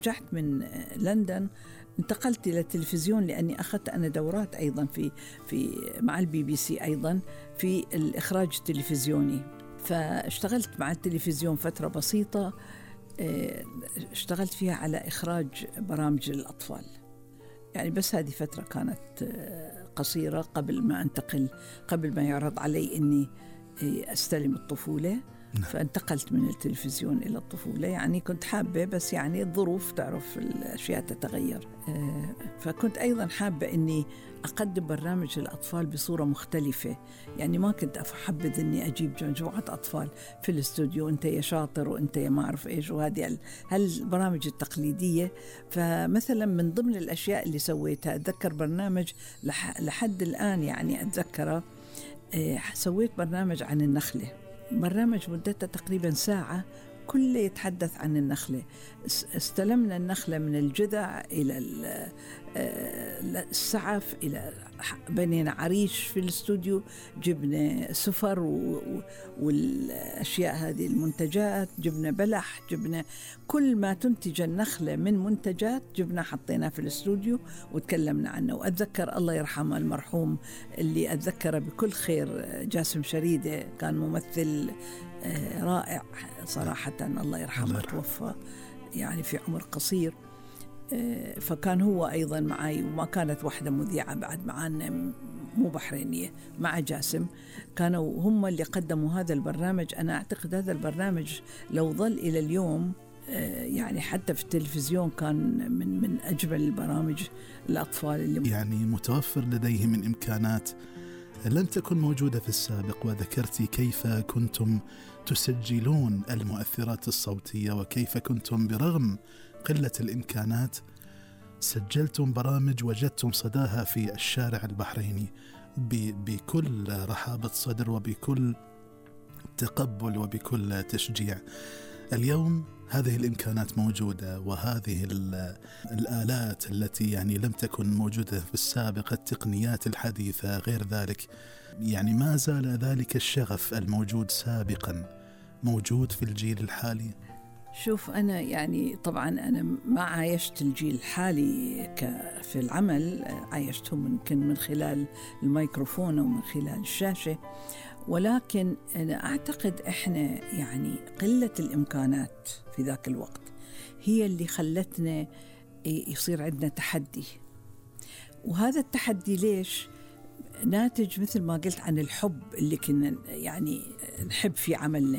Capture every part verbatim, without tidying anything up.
رجعت من لندن انتقلت إلى التلفزيون لأني أخذت أنا دورات أيضا في في مع البي بي سي أيضا في الإخراج التلفزيوني. فاشتغلت مع التلفزيون فترة بسيطة، اشتغلت فيها على إخراج برامج الأطفال، يعني بس هذه فترة كانت قصيرة قبل ما أنتقل، قبل ما يعرض علي أني أستلم الطفولة. فانتقلت من التلفزيون إلى الطفولة، يعني كنت حابة، بس يعني الظروف تعرف الأشياء تتغير. فكنت أيضا حابة أني أقدم برنامج الأطفال بصورة مختلفة، يعني ما كنت أحبذ أني أجيب مجموعة أطفال في الاستوديو، أنت يا شاطر وأنت يا ما أعرف إيش، وهذه هالبرامج التقليدية. فمثلا من ضمن الأشياء اللي سويتها، أتذكر برنامج لحد الآن يعني أتذكره، سويت برنامج عن النخلة، برنامج مدته تقريبا ساعة، كله يتحدث عن النخلة. استلمنا النخلة من الجذع إلى السعف، إلى بنينا عريش في الاستوديو، جبنا سفر والأشياء هذه المنتجات، جبنا بلح، جبنا كل ما تنتج النخلة من منتجات، جبنا حطيناه في الاستوديو وتكلمنا عنه. وأتذكر الله يرحمه المرحوم اللي أتذكره بكل خير، جاسم شريدة، كان ممثل رائع صراحة، الله يرحمه، توفى يعني في عمر قصير. فكان هو أيضا معي، وما كانت واحدة مذيعة بعد معنا مو بحرينية، مع جاسم، كانوا هم اللي قدموا هذا البرنامج. أنا أعتقد هذا البرنامج لو ظل إلى اليوم يعني حتى في التلفزيون كان من من أجمل البرامج الأطفال اللي يعني متوفر لديه من إمكانات لم تكن موجودة في السابق. وذكرتي كيف كنتم تسجلون المؤثرات الصوتية، وكيف كنتم برغم قلة الإمكانات سجلتم برامج وجدتم صداها في الشارع البحريني بكل رحابة صدر وبكل تقبل وبكل تشجيع. اليوم هذه الإمكانات موجودة، وهذه الآلات التي يعني لم تكن موجودة في السابق، التقنيات الحديثة غير ذلك، يعني ما زال ذلك الشغف الموجود سابقا موجود في الجيل الحالي. شوف، أنا يعني طبعا أنا ما عايشت الجيل الحالي في العمل، عايشتهم يمكن من خلال الميكروفون ومن خلال الشاشة، ولكن أنا أعتقد إحنا يعني قلة الإمكانات في ذاك الوقت هي اللي خلتنا يصير عندنا تحدي. وهذا التحدي ليش؟ ناتج مثل ما قلت عن الحب اللي كنا يعني نحب في عملنا.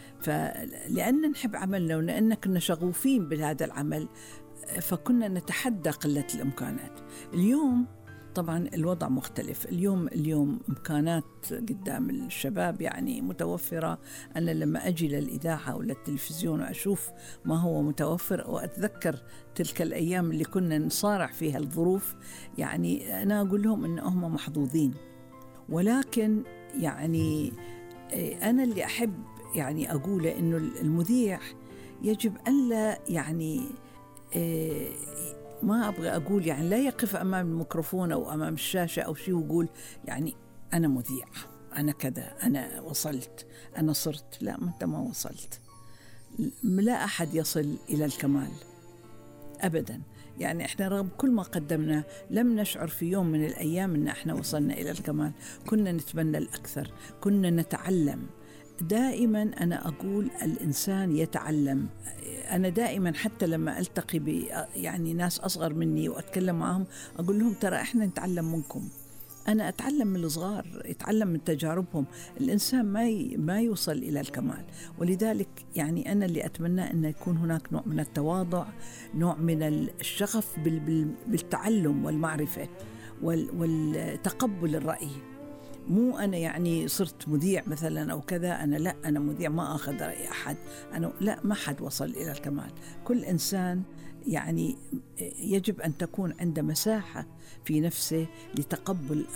فلأن نحب عملنا ولأن كنا شغوفين بهذا العمل، فكنا نتحدى قلة الإمكانات. اليوم طبعا الوضع مختلف، اليوم اليوم إمكانات قدام الشباب يعني متوفرة. أنا لما أجي للإذاعة ولا التلفزيون وأشوف ما هو متوفر، وأتذكر تلك الأيام اللي كنا نصارع فيها الظروف، يعني أنا أقول لهم إن هم محظوظين. ولكن يعني أنا اللي أحب يعني أقوله إنه المذيع يجب ألا يعني ما أبغى أقول يعني لا يقف أمام الميكروفون أو أمام الشاشة أو شيء ويقول يعني أنا مذيع، أنا كذا، أنا وصلت، أنا صرت. لا، ما أنت ما وصلت. لا أحد يصل إلى الكمال أبدا. يعني إحنا رغم كل ما قدمنا لم نشعر في يوم من الأيام أن إحنا وصلنا إلى الكمال. كنا نتمنى الأكثر، كنا نتعلم. دائما أنا أقول الإنسان يتعلم. أنا دائما حتى لما ألتقي ب يعني ناس أصغر مني وأتكلم معهم أقول لهم ترى إحنا نتعلم منكم. أنا أتعلم من الصغار، أتعلم من تجاربهم. الإنسان ما ي... ما يوصل إلى الكمال. ولذلك يعني أنا اللي أتمنى أن يكون هناك نوع من التواضع، نوع من الشغف بال... بال... بالتعلم والمعرفة وال... والتقبل الرأي. مو أنا يعني صرت مذيع مثلا أو كذا، أنا لا، أنا مذيع ما أخذ رأي أحد، أنا لا، ما حد وصل إلى الكمال. كل إنسان يعني يجب أن تكون عنده مساحة في نفسه لتقبل